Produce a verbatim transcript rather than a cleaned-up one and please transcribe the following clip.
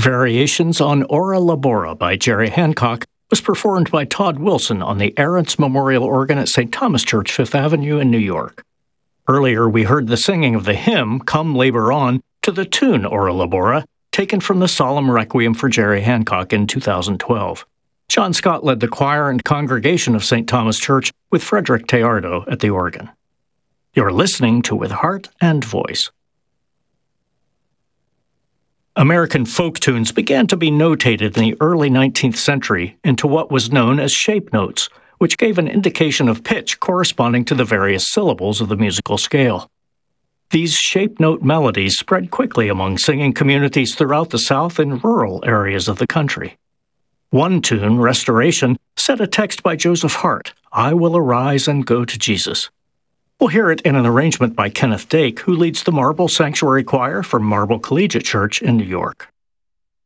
Variations on Ora Labora by Jerry Hancock was performed by Todd Wilson on the Arendts Memorial Organ at Saint Thomas Church, Fifth Avenue in New York. Earlier, we heard the singing of the hymn, Come Labor On, to the tune Ora Labora, taken from the Solemn Requiem for Jerry Hancock in two thousand twelve. John Scott led the choir and congregation of Saint Thomas Church with Frederick Teardo at the organ. You're listening to With Heart and Voice. American folk tunes began to be notated in the early nineteenth century into what was known as shape notes, which gave an indication of pitch corresponding to the various syllables of the musical scale. These shape note melodies spread quickly among singing communities throughout the South and rural areas of the country. One tune, Restoration, set a text by Joseph Hart, I will arise and go to Jesus. We'll hear it in an arrangement by Kenneth Dake, who leads the Marble Sanctuary Choir from Marble Collegiate Church in New York.